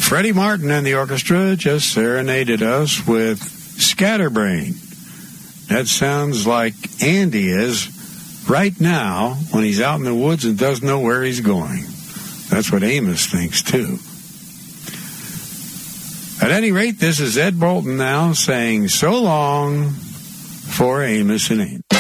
Freddie Martin and the orchestra just serenaded us with Scatterbrain. That sounds like Andy is right now when he's out in the woods and doesn't know where he's going. That's what Amos thinks, too. At any rate, this is Ed Bolton now saying so long for Amos and Andy.